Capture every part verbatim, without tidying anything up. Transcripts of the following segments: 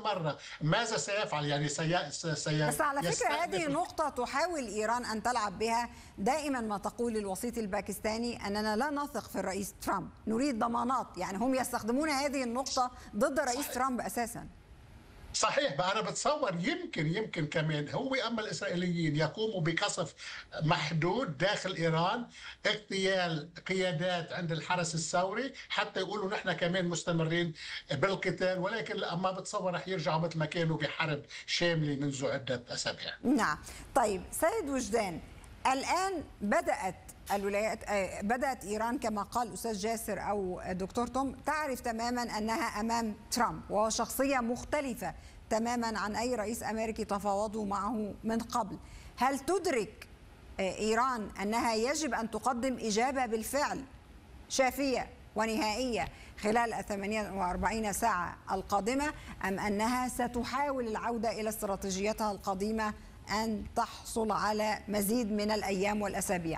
مرة ماذا سيفعل؟ يعني سي... سي... بس على فكرة هذه نقطة تحاول إيران أن تلعب بها دائما. ما تقول الوسيط الباكستاني أننا لا نثق في الرئيس ترامب، نريد ضمانات. يعني هم يستخدمون هذه النقطة ضد الرئيس ترامب أساسا. صحيح. بقى أنا بتصور يمكن يمكن كمان هو أما الإسرائيليين يقوموا بقصف محدود داخل إيران، اغتيال قيادات عند الحرس الثوري حتى يقولوا نحن كمان مستمرين بالقتال، ولكن ما بتصور رح يرجعوا مثل ما كانوا بحرب شاملة منذ عدة أسابيع. نعم. طيب سيد وجدان، الآن بدأت الولايات بدأت إيران كما قال أستاذ جاسر أو دكتور توم تعرف تماما أنها أمام ترامب، وهو شخصية مختلفة تماما عن أي رئيس أمريكي تفاوضوا معه من قبل. هل تدرك إيران أنها يجب أن تقدم إجابة بالفعل شافية ونهائية خلال الثمانية وأربعين ساعة القادمة، أم أنها ستحاول العودة إلى استراتيجيتها القديمة أن تحصل على مزيد من الأيام والأسابيع؟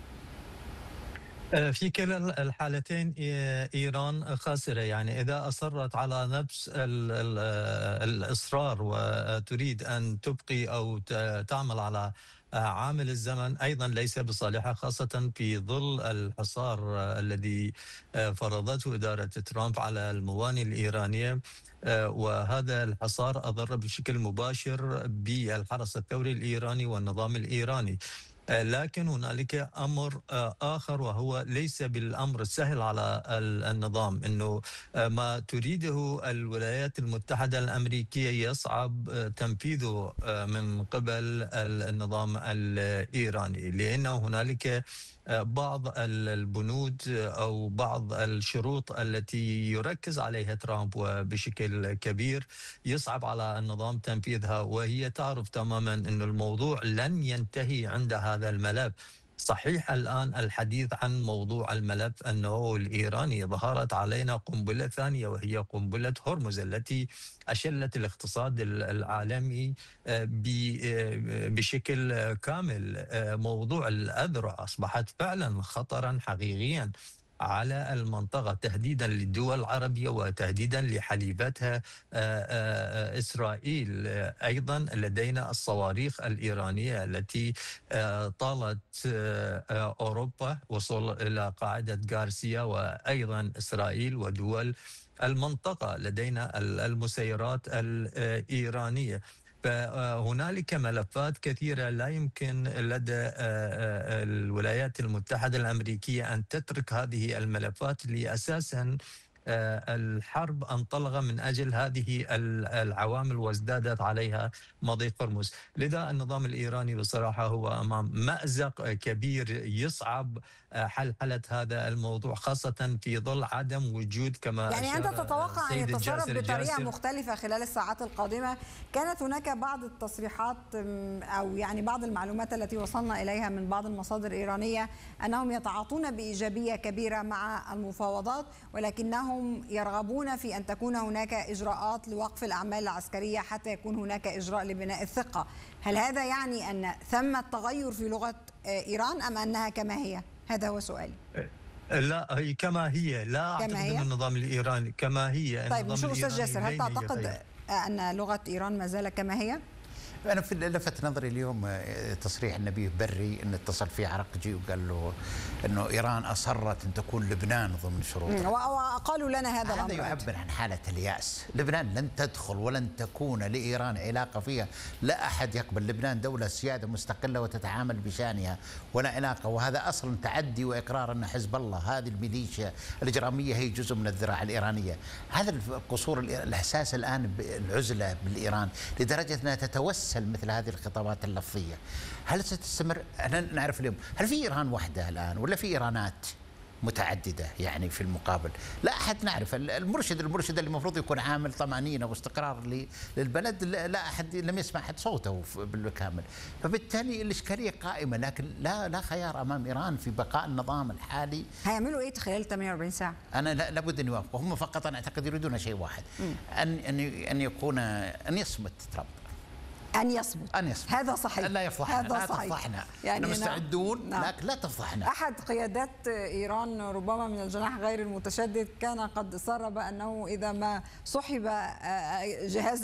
في كلا الحالتين إيران خاسرة. يعني إذا أصرت على نفس الإصرار وتريد أن تبقي أو تعمل على عامل الزمن، أيضا ليس بصالحها، خاصة في ظل الحصار الذي فرضته إدارة ترامب على الموانئ الإيرانية، وهذا الحصار أضر بشكل مباشر بالحرس الثوري الإيراني والنظام الإيراني. لكن هنالك أمر آخر، وهو ليس بالأمر السهل على النظام، أنه ما تريده الولايات المتحدة الأمريكية يصعب تنفيذه من قبل النظام الإيراني، لأنه هنالك بعض البنود أو بعض الشروط التي يركز عليها ترامب وبشكل كبير يصعب على النظام تنفيذها، وهي تعرف تماما أن الموضوع لن ينتهي عند هذا الملف. صحيح الآن الحديث عن موضوع الملف أنه الإيراني ظهرت علينا قنبلة ثانية، وهي قنبلة هرمز التي أشلت الاقتصاد العالمي بشكل كامل. موضوع الأذرع أصبحت فعلا خطرا حقيقيا على المنطقة، تهديدا للدول العربية وتهديدا لحليفتها إسرائيل. أيضا لدينا الصواريخ الإيرانية التي طالت أوروبا وصل إلى قاعدة غارسيا، وأيضا إسرائيل ودول المنطقة. لدينا المسيرات الإيرانية. فهنالك ملفات كثيرة لا يمكن لدى الولايات المتحدة الأمريكية أن تترك هذه الملفات اللي أساساً الحرب انطلق من أجل هذه العوامل وازدادت عليها مضيق هرمز. لذا النظام الإيراني بصراحة هو أمام مأزق كبير يصعب حلحلة هذا الموضوع، خاصة في ظل عدم وجود كما يعني أنت تتوقع أن يتصرف بطريقة مختلفة خلال الساعات القادمة؟ كانت هناك بعض التصريحات أو يعني بعض المعلومات التي وصلنا إليها من بعض المصادر الإيرانية أنهم يتعاطون بإيجابية كبيرة مع المفاوضات، ولكنهم يرغبون في أن تكون هناك إجراءات لوقف الأعمال العسكرية حتى يكون هناك إجراء لبناء الثقة. هل هذا يعني أن ثمة تغير في لغة إيران أم أنها كما هي؟ هذا هو سؤالي. لا، هي كما هي. لا أعتقد أن النظام الإيراني كما هي. طيب نشوف أستاذ جاسر، هل تعتقد أن لغة إيران ما زالت كما هي؟ أنا في لفت نظري اليوم تصريح النبي بري أن اتصل فيه عرقجي وقال له أنه إيران أصرت أن تكون لبنان ضمن شروطها، وقالوا لنا هذا الأمر. هذا يعبر عن حالة اليأس. لبنان لن تدخل ولن تكون لإيران علاقة فيها، لا أحد يقبل لبنان دولة سيادة مستقلة وتتعامل بشأنها ولا علاقة. وهذا أصلا تعدي وإقرار أن حزب الله هذه الميليشيا الإجرامية هي جزء من الذراع الإيرانية. هذا القصور الإحساس الآن بالعزلة بالإيران لدرجة أنها تتوسل مثل هذه الخطابات اللفظية. هل ستستمر؟ أنا نعرف اليوم هل في إيران واحدة الآن ولا في إيرانات متعددة يعني في المقابل؟ لا أحد نعرف. المرشد المرشد اللي المفروض يكون عامل طمأنينة واستقرار للبلد لا أحد لم يسمع أحد صوته بالكامل. فبالتالي الإشكالية قائمة، لكن لا لا خيار أمام إيران في بقاء النظام الحالي. هيعملوا إيه خلال ثمانية وأربعين ساعة؟ أنا لابد أن يوافقوا هم فقط. أنا أعتقد يريدون شيء واحد، أن أن أن يكون أن يصمت ترامب. أن يصمت. أن يصمت. هذا صحيح. لا يفضحنا. هذا لا صحيح. تفضحنا. يعني مستعدون. نعم. لكن لا تفضحنا. أحد قيادات إيران ربما من الجناح غير المتشدد كان قد سرب أنه إذا ما سحب جهاز